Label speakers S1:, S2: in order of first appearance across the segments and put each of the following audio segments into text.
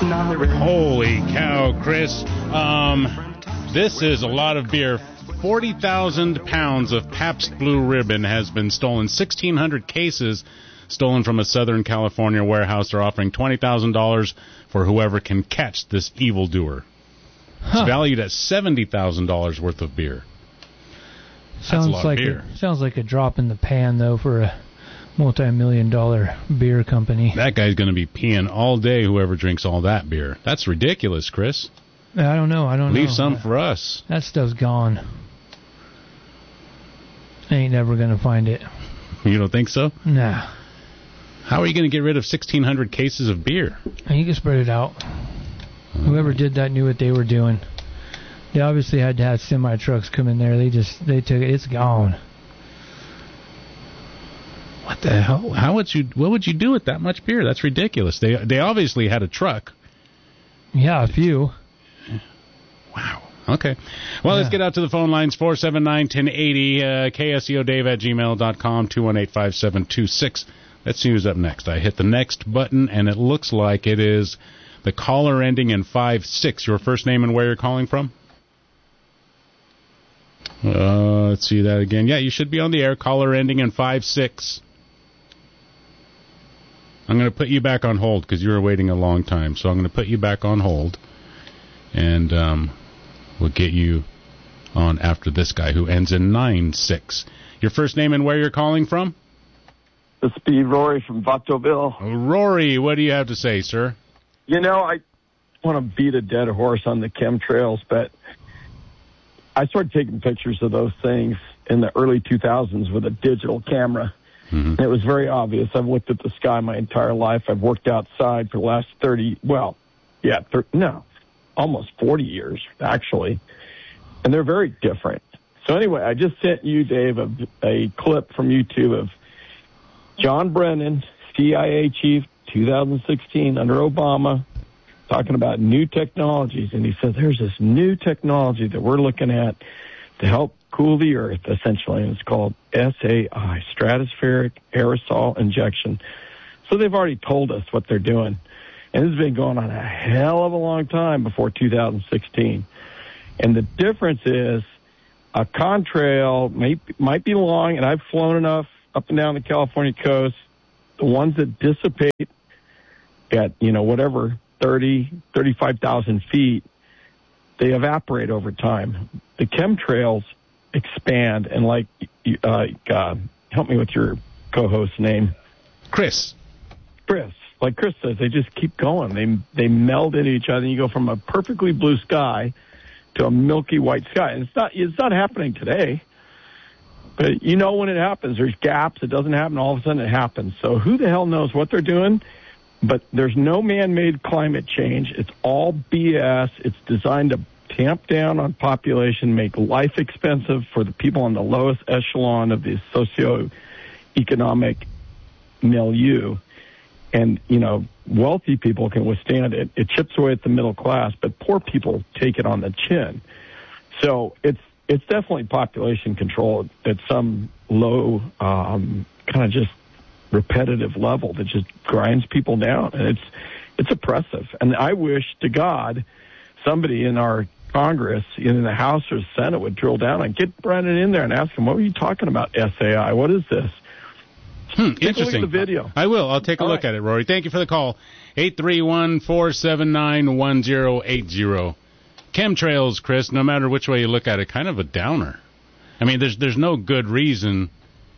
S1: Holy cow, Chris. This is a lot of beer. 40,000 pounds of Pabst Blue Ribbon has been stolen. 1,600 cases stolen from a Southern California warehouse. They're offering $20,000 for whoever can catch this evildoer. It's valued at $70,000 worth of beer. That's a lot of beer.
S2: Sounds like a drop in the pan, though, for a multi-million-dollar beer company.
S1: That guy's going to be peeing all day, whoever drinks all that beer. That's ridiculous, Chris.
S2: I don't know.
S1: Leave some for us.
S2: That stuff's gone. I ain't never going to find it.
S1: You don't think so?
S2: Nah.
S1: How are you going to get rid of 1,600 cases of beer?
S2: You can spread it out. Whoever did that knew what they were doing. They obviously had to have semi-trucks come in there. They took it. It's gone.
S1: What the hell? What would you do with that much beer? That's ridiculous. They obviously had a truck.
S2: Yeah, a few.
S1: Wow. Okay. Well, let's get out to the phone lines. 479-1080, KSEODave@gmail.com, 218-5726. Let's see who's up next. I hit the next button, and it looks like it is the caller ending in 56. Your first name and where you're calling from? Let's see that again. Yeah, you should be on the air. Caller ending in 56. I'm going to put you back on hold because you were waiting a long time. So I'm going to put you back on hold, and we'll get you on after this guy who ends in 96. Your first name and where you're calling from?
S3: This is Rory from Bucktoville.
S1: Rory, what do you have to say, sir?
S3: You know, I want to beat a dead horse on the chemtrails, but I started taking pictures of those things in the early 2000s with a digital camera. Mm-hmm. It was very obvious. I've looked at the sky my entire life. I've worked outside for the last almost 40 years, actually. And they're very different. So anyway, I just sent you, Dave, a clip from YouTube of John Brennan, CIA chief, 2016, under Obama, talking about new technologies. And he said, there's this new technology that we're looking at to help cool the earth, essentially. And it's called SAI, stratospheric aerosol injection. So they've already told us what they're doing. And this has been going on a hell of a long time before 2016. And the difference is a contrail might be long, and I've flown enough up and down the California coast. The ones that dissipate at, 35,000 feet, they evaporate over time. The chemtrails expand, and help me with your co-host's name.
S1: Chris.
S3: Like Chris says, they just keep going. They meld into each other, and you go from a perfectly blue sky to a milky white sky. And it's not happening today. But when it happens, there's gaps. It doesn't happen. All of a sudden it happens. So who the hell knows what they're doing? But there's no man-made climate change. It's all BS. It's designed to tamp down on population, make life expensive for the people on the lowest echelon of the socioeconomic milieu. And, wealthy people can withstand it. It chips away at the middle class, but poor people take it on the chin. So it's definitely population control at some low, kind of just repetitive level that just grinds people down. And it's oppressive. And I wish to God somebody in our Congress, in the House or Senate, would drill down and get Brennan in there and ask him, what were you talking about, SAI? What is this?
S1: Interesting.
S3: Take a look at the video.
S1: I will. I'll take a look at it, Rory. Thank you for the call. 831-479-1080. Chemtrails, Chris, no matter which way you look at it, kind of a downer. I mean, there's no good reason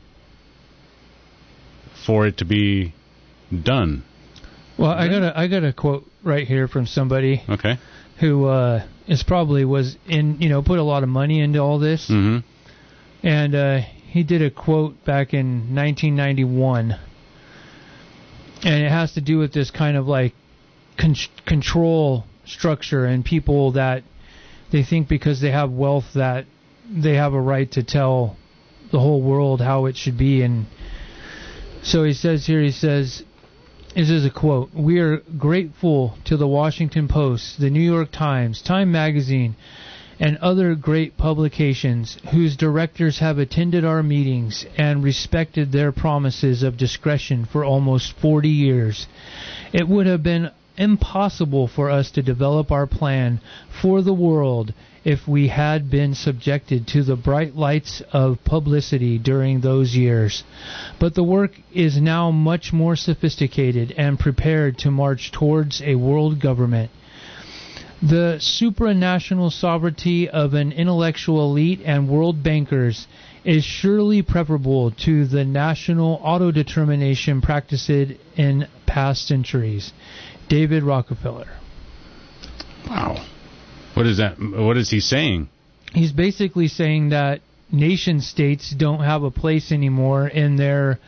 S1: for it to be done.
S2: Well, I got a quote right here from somebody.
S1: Okay.
S2: Who was in, put a lot of money into all this.
S1: Mm-hmm.
S2: And he did a quote back in 1991, and it has to do with this kind of like control structure and people that they think because they have wealth that they have a right to tell the whole world how it should be. And so he says, this is a quote, "We are grateful to the Washington Post, the New York Times, Time Magazine, and other great publications whose directors have attended our meetings and respected their promises of discretion for almost 40 years. It would have been impossible for us to develop our plan for the world if we had been subjected to the bright lights of publicity during those years. But the work is now much more sophisticated and prepared to march towards a world government. The supranational sovereignty of an intellectual elite and world bankers is surely preferable to the national autodetermination practiced in past centuries. David Rockefeller.
S1: Wow. What is that? What is he saying?
S2: He's basically saying that nation states don't have a place anymore in their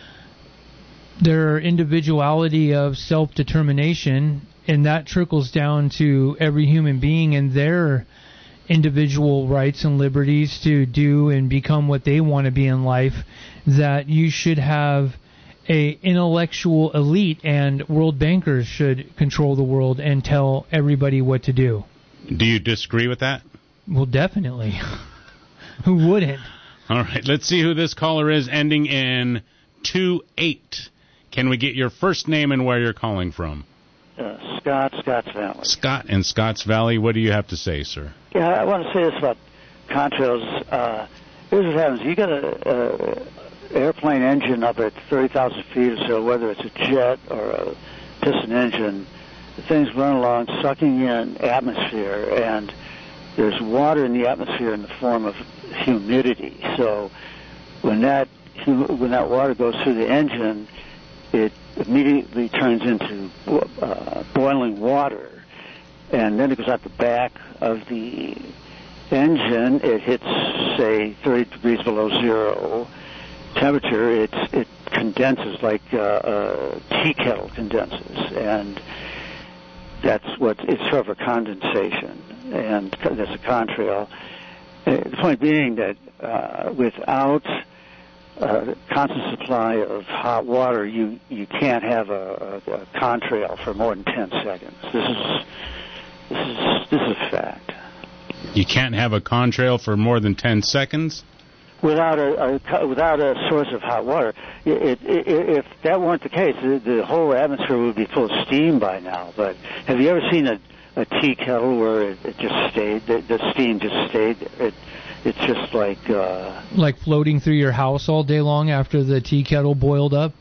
S2: individuality of self-determination, and that trickles down to every human being and their individual rights and liberties to do and become what they want to be in life, that you should have a intellectual elite and world bankers should control the world and tell everybody what to do.
S1: Do you disagree with that?
S2: Well, definitely. Who wouldn't?
S1: All right, let's see who this caller is, ending in 28. Can we get your first name and where you're calling from?
S4: Scotts Valley.
S1: Scott in Scotts Valley. What do you have to say, sir?
S4: Yeah, I want to say this about contrails. Here's what happens. You got a airplane engine up at 30,000 feet or so, whether it's a jet or a piston engine, the things run along sucking in atmosphere, and there's water in the atmosphere in the form of humidity. So when that water goes through the engine, it immediately turns into boiling water, and then it goes out the back of the engine. It hits, say, 30 degrees below zero temperature. It condenses like a tea kettle condenses, and it's sort of a condensation, and that's a contrail. The point being that without a constant supply of hot water, you can't have a contrail for more than 10 seconds. This is a fact.
S1: You can't have a contrail for more than 10 seconds?
S4: Without a source of hot water. If that weren't the case, the whole atmosphere would be full of steam by now. But have you ever seen a tea kettle where it just stayed, the steam just stayed there? It's just like floating through your house all day long after the tea kettle boiled up?